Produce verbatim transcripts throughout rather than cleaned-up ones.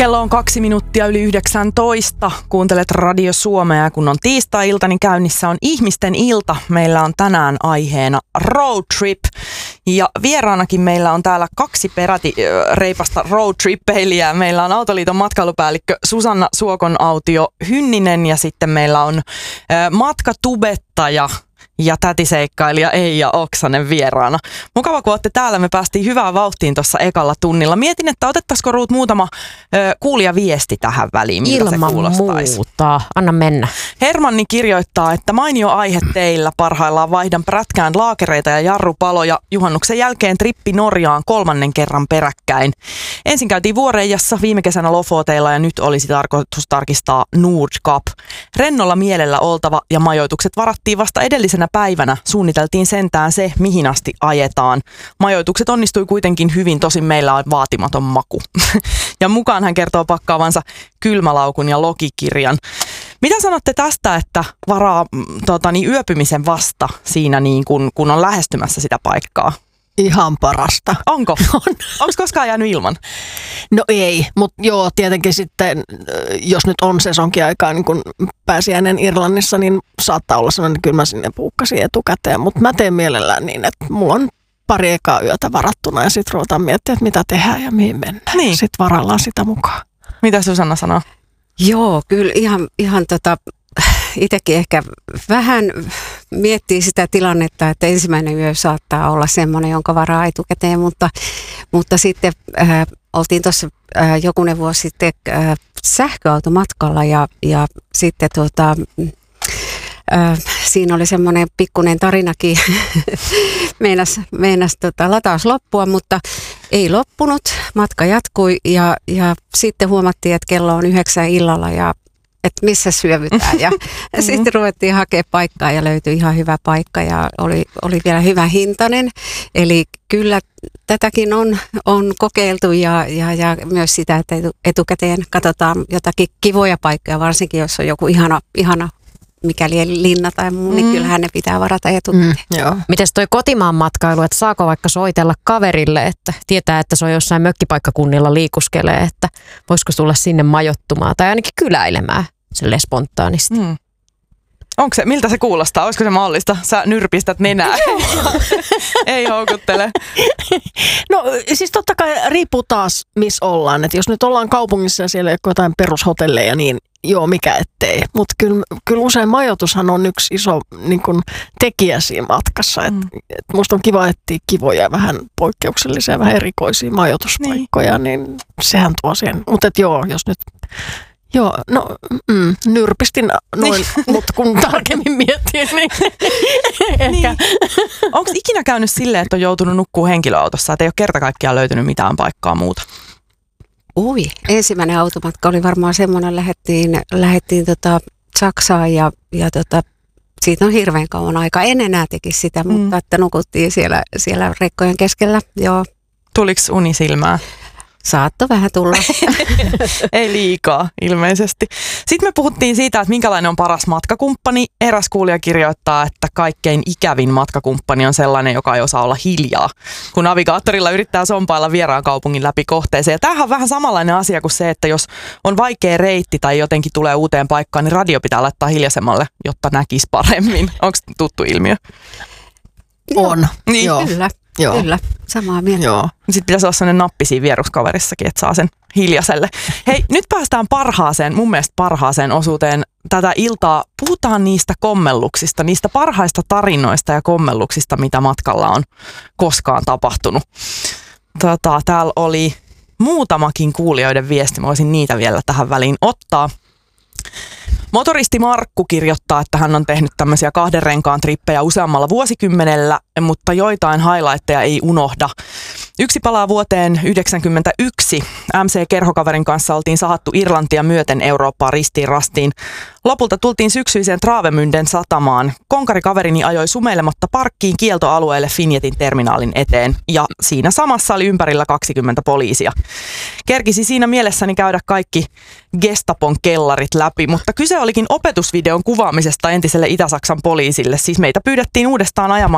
Kello on kaksi minuuttia yli yhdeksäntoista. Kuuntelet Radio Suomea ja kun on tiistai-ilta, niin käynnissä on ihmisten ilta. Meillä on tänään aiheena road trip. Ja vieraanakin meillä on täällä kaksi peräti äh, reipasta road trip-peilijää. Meillä on Autoliiton matkailupäällikkö Susanna Suokon-Autio Hynninen ja sitten meillä on äh, matkatubettaja ja tätiseikkailija Eija Oksanen vieraana. Mukava, kun olette täällä. Me päästiin hyvään vauhtiin tuossa ekalla tunnilla. Mietin, että otettaisiko Ruut muutama ö, kuulijaviesti tähän väliin, miltä Ilman se kuulostaisi. muuta. Anna mennä. Hermanni kirjoittaa, että mainio aihe teillä. Parhaillaan vaihdan prätkään laakereita ja jarrupaloja. Juhannuksen jälkeen trippi Norjaan kolmannen kerran peräkkäin. Ensin käytiin Vuoreijassa, viime kesänä Lofoteilla ja nyt olisi tarkoitus tarkistaa Nordkap. Rennolla mielellä oltava ja majoitukset varattiin vasta edellisenä päivänä. Suunniteltiin sentään se, mihin asti ajetaan. Majoitukset onnistui kuitenkin hyvin, tosin meillä on vaatimaton maku. Ja mukaan hän kertoo pakkaavansa kylmälaukun ja logikirjan. Mitä sanotte tästä, että varaa tota, niin, yöpymisen vasta siinä, niin kun, kun on lähestymässä sitä paikkaa? Ihan parasta. Onko? On. Onko koskaan jäänyt ilman? No ei, mutta joo, tietenkin sitten, jos nyt on sesonkiaikaa niin kun pääsiäinen Irlannissa, niin saattaa olla sellainen, että kyllä mä sinne puukkasin etukäteen. Mutta mä teen mielellään niin, että mulla on pari ekaa yötä varattuna ja sitten ruvetaan miettimään, että mitä tehdään ja mihin mennään. Niin. Sitten varaillaan sitä mukaan. Mitä Susanna sanoo? Joo, kyllä ihan, ihan tota, itsekin ehkä vähän miettii sitä tilannetta, että ensimmäinen yö saattaa olla semmoinen, jonka varaa etukäteen, mutta, mutta sitten äh, oltiin tuossa äh, jokunen vuosi sitten äh, sähköautomatkalla ja, ja sitten tuota, äh, siinä oli semmoinen pikkuinen tarinakin, meinas, meinas tota, lataus loppua, mutta ei loppunut, matka jatkui ja, ja sitten huomattiin, että kello on yhdeksän illalla ja että missä syövytään ja mm-hmm. sitten ruvettiin hakemaan paikkaa ja löytyi ihan hyvä paikka ja oli, oli vielä hyvä hintainen. Eli kyllä tätäkin on, on kokeiltu ja, ja, ja myös sitä, että etukäteen katsotaan jotakin kivoja paikkoja, varsinkin jos on joku ihana, ihana mikäli linna tai muu, mm. niin kyllähän ne pitää varata etukäteen. Mm, Mites toi kotimaan matkailu, että saako vaikka soitella kaverille, että tietää, että se on jossain mökkipaikkakunnilla liikuskelee, että voisiko tulla sinne majoittumaan tai ainakin kyläilemään silleen spontaanisti. Mm. Onko se, miltä se kuulostaa? Olisiko se mahdollista? Sä nyrpistät nenää. Ei houkuttele. No siis totta kai riippuu taas, missä ollaan. Et jos nyt ollaan kaupungissa ja siellä ei ole jotain perushotelleja, niin joo, mikä ettei. Mutta kyllä, kyllä usein majoitushan on yksi iso niin kun, tekijä siinä matkassa. Et, mm. et musta on kiva etsiä kivoja, vähän poikkeuksellisia, vähän erikoisia majoituspaikkoja, niin, niin sehän tuo siihen. Mutta joo, jos nyt... Joo, no mm, nyrpistin noin, mutta kun tarkemmin miettii, niin ehkä. Niin. Onko ikinä käynyt silleen, että on joutunut nukkua henkilöautossa, että ei ole kerta kaikkiaan löytynyt mitään paikkaa muuta? Ui, ensimmäinen automatka oli varmaan semmoinen, lähdettiin, lähdettiin tota Saksaan ja, ja tota, siitä on hirveän kauan aika. En enää tekisi sitä, mm. mutta että nukuttiin siellä, siellä rekkojen keskellä, joo. Tuliko uni silmään? Saatto vähän tulla. Ei liikaa, ilmeisesti. Sitten me puhuttiin siitä, että minkälainen on paras matkakumppani. Eräs kuulija kirjoittaa, että kaikkein ikävin matkakumppani on sellainen, joka ei osaa olla hiljaa, kun navigaattorilla yrittää sompailla vieraan kaupungin läpi kohteeseen. Ja tämähän on vähän samanlainen asia kuin se, että jos on vaikea reitti tai jotenkin tulee uuteen paikkaan, niin radio pitää laittaa hiljaisemmalle, jotta näkisi paremmin. Onko tuttu ilmiö? On, niin, joo. Kyllä. Joo. Kyllä, samaa mieltä. Joo. Sitten pitäisi olla sellainen nappi siinä vieruskaverissakin, että saa sen hiljaiselle. Hei, nyt päästään parhaaseen, mun mielestä parhaaseen osuuteen tätä iltaa. Puhutaan niistä kommelluksista, niistä parhaista tarinoista ja kommelluksista, mitä matkalla on koskaan tapahtunut. Tota, täällä oli muutamakin kuulijoiden viesti, mä voisin niitä vielä tähän väliin ottaa. Motoristi Markku kirjoittaa, että hän on tehnyt tämmöisiä kahden renkaan trippejä useammalla vuosikymmenellä, mutta joitain highlightteja ei unohda. Yksi palaa vuoteen yhdeksänkymmentäyksi. M C-kerhokaverin kanssa oltiin sahattu Irlantia myöten Eurooppaa ristiin rastiin. Lopulta tultiin syksyiseen Travemünden satamaan. Konkarikaverini ajoi sumeilematta parkkiin kieltoalueelle Finjetin terminaalin eteen. Ja siinä samassa oli ympärillä kaksikymmentä poliisia. Kerkisi siinä mielessäni käydä kaikki Gestapon kellarit läpi, mutta kyse olikin opetusvideon kuvaamisesta entiselle Itä-Saksan poliisille. Siis meitä pyydettiin uudestaan ajamaan siihen pysäkkiin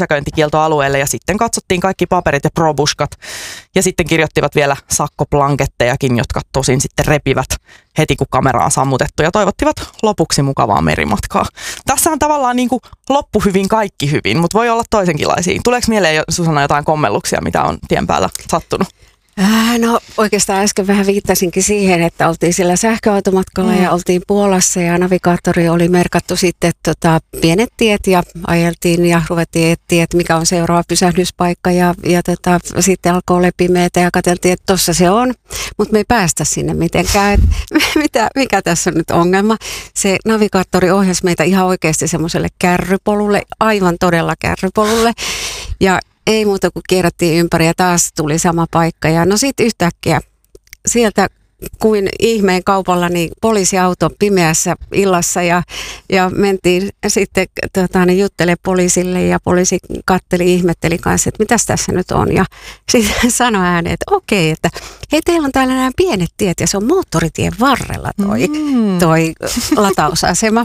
pysäköintikieltoalueelle ja sitten katsottiin kaikki paperit ja probuskat. Ja sitten kirjoittivat vielä sakkoplankettejakin, jotka tosin sitten repivät heti kun kamera on sammutettu ja toivottivat lopuksi mukavaa merimatkaa. Tässä on tavallaan niin kuin loppu hyvin, kaikki hyvin, mutta voi olla toisenkinlaisia. Tuleeko mieleen, Susanna, jotain kommelluksia, mitä on tien päällä sattunut? Äh, no oikeastaan äsken vähän viittasinkin siihen, että oltiin siellä sähköautomatkalla mm. ja oltiin Puolassa ja navigaattori oli merkattu sitten tota, pienet tiet ja ajeltiin ja ruvettiin etsiä, että mikä on seuraava pysähdyspaikka ja, ja tota, sitten alkoi olla pimeätä ja katseltiin, että tossa se on, mutta me ei päästä sinne mitenkään, että mitä, mikä tässä on nyt ongelma. Se navigaattori ohjasi meitä ihan oikeasti semmoiselle kärrypolulle, aivan todella kärrypolulle ja ei muuta kuin kierrättiin ympäri ja taas tuli sama paikka. Ja no sitten yhtäkkiä sieltä kuin ihmeen kaupalla niin poliisiauto pimeässä illassa ja, ja mentiin sitten tota, niin juttele poliisille ja poliisi katteli, ihmetteli kanssa, että mitäs tässä nyt on. Ja sitten sanoi ääneen, että okei, että hei teillä on täällä nämä pienet tiet ja se on moottoritien varrella toi, mm. toi latausasema.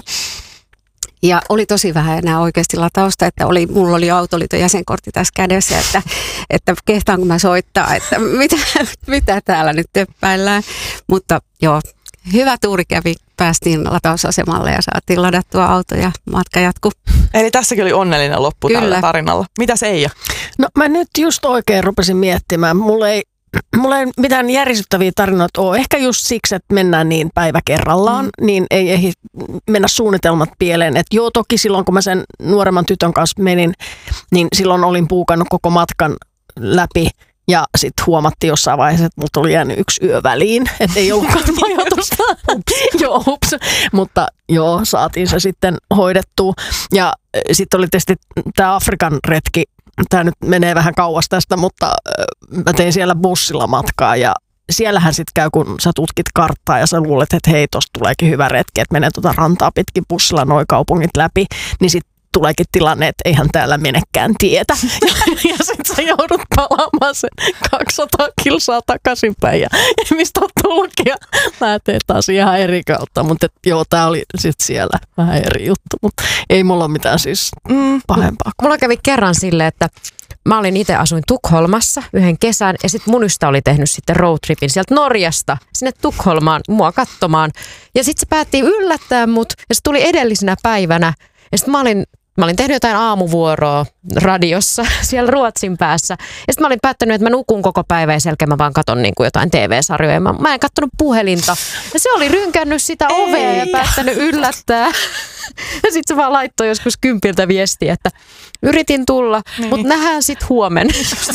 Ja oli tosi vähän enää oikeasti latausta, että oli, mulla oli Autoliiton jäsenkortti tässä kädessä, että, että kehtaanko mä soittaa, että mitä, mitä täällä nyt töppäillään. Mutta joo, hyvä tuuri kävi, päästiin latausasemalle ja saatiin ladattua auto ja matka jatkuu. Eli tässäkin oli onnellinen loppu Kyllä. tällä tarinalla. Mitäs Eija? No mä nyt just oikein rupesin miettimään, mulla ei Mulla ei mitään järisyttäviä tarinoita ole. Ehkä just siksi, että mennään niin päivä kerrallaan, mm. niin ei ehdi mennä suunnitelmat pieleen. Et joo, toki silloin, kun mä sen nuoremman tytön kanssa menin, niin silloin olin puukannut koko matkan läpi. Ja sitten huomattiin jossain vaiheessa, että multa oli jäänyt yksi yö väliin, että ei ollutkaan majoitusta. Joo, hups. Mutta joo, saatiin se sitten hoidettua. Ja sitten oli tietysti tämä Afrikan retki. Tämä nyt menee vähän kauas tästä, mutta mä tein siellä bussilla matkaa ja siellähän sitten käy, kun sä tutkit karttaa ja sä luulet, että hei, tosta tuleekin hyvä retki, että menee tuota rantaa pitkin bussilla noi kaupungit läpi, niin sitten tuleekin tilanne, että eihän täällä menekään tietä. Ja, ja sitten sä joudut palaamaan sen kaksisataa kilsaa takaisinpäin ja mistä on tullutkin ja lähtee taas ihan eri kautta. Mutta joo, tää oli sitten siellä vähän eri juttu, mutta ei mulla ole mitään siis mm, pahempaa. Mulla kävi kerran silleen, että mä olin itse asuin Tukholmassa yhden kesän ja sitten mun ystä oli tehnyt sitten roadtripin sieltä Norjasta sinne Tukholmaan mua katsomaan. Ja sitten se päätti yllättää mut ja se tuli edellisenä päivänä ja sitten mä olin Mä olin tehnyt jotain aamuvuoroa radiossa siellä Ruotsin päässä. Ja sitten mä olin päättänyt, että mä nukun koko päivän ja selkeä mä vaan katon niin kuin jotain T V-sarjoja. Mä, mä en kattonut puhelinta. Ja se oli rynkännyt sitä ovea Ei. ja päättänyt yllättää. Ja sitten se vaan laittoi joskus kympiltä viestiä, että yritin tulla, niin. mutta nähdään sitten huomenna.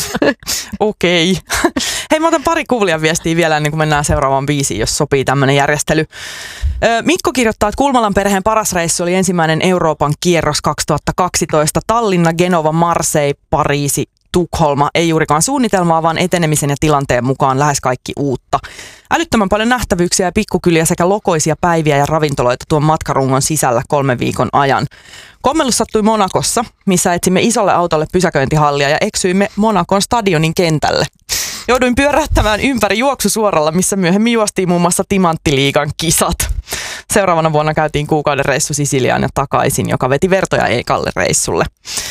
Okei. Okay. Hei, mä otan pari kuulijan viestiä vielä ennen kuin mennään seuraavaan biisiin, jos sopii tämmöinen järjestely. Mikko kirjoittaa, että Kulmalan perheen paras reissu oli ensimmäinen Euroopan kierros kaksituhattakaksitoista. Tallinna, Genova, Marseille, Pariisi, Tukholma. Ei juurikaan suunnitelmaa, vaan etenemisen ja tilanteen mukaan lähes kaikki uutta. Älyttömän paljon nähtävyyksiä ja pikkukyliä sekä lokoisia päiviä ja ravintoloita tuon matkarungon sisällä kolmen viikon ajan. Kommellus sattui Monakossa, missä etsimme isolle autolle pysäköintihallia ja eksyimme Monakon stadionin kentälle. Jouduin pyörähtämään ympäri juoksusuoralla, missä myöhemmin juostiin muun muassa Timanttiliigan kisat. Seuraavana vuonna käytiin kuukauden reissu Sisiliaan ja takaisin, joka veti vertoja Eikalle reissulle.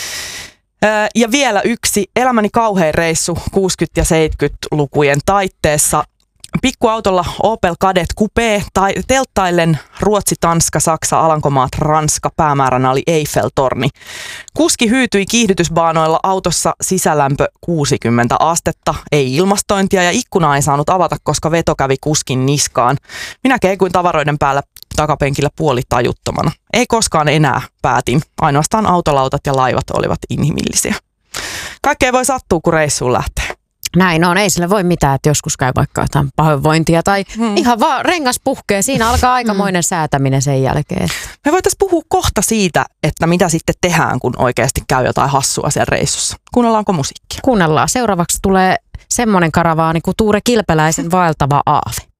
Ja vielä yksi elämäni kauhein reissu kuusikymmentä- ja seitsemänkymmentälukujen taitteessa. Pikkuautolla Opel Kadett Coupé tai telttaillen Ruotsi, Tanska, Saksa, Alankomaat, Ranska. Päämääränä oli Eiffel-torni. Kuski hyytyi kiihdytysbaanoilla, autossa sisälämpö kuusikymmentä astetta, ei ilmastointia ja ikkuna ei saanut avata, koska veto kävi kuskin niskaan. Minä keikuin tavaroiden päällä takapenkillä puolitajuttomana. Ei koskaan enää, päätin. Ainoastaan autolautat ja laivat olivat inhimillisiä. Kaikkea voi sattua, kun reissuun lähtee. Näin on, ei sille voi mitään, että joskus käy vaikka jotain pahoinvointia tai hmm. ihan vaan rengas puhkee. Siinä alkaa aikamoinen hmm. säätäminen sen jälkeen. Me voitaisiin puhua kohta siitä, että mitä sitten tehdään, kun oikeasti käy jotain hassua siellä reissussa. Kuunnellaanko musiikkia? Kuunnellaan. Seuraavaksi tulee semmoinen karavaani kuin Tuure Kilpeläisen Vaeltava aave.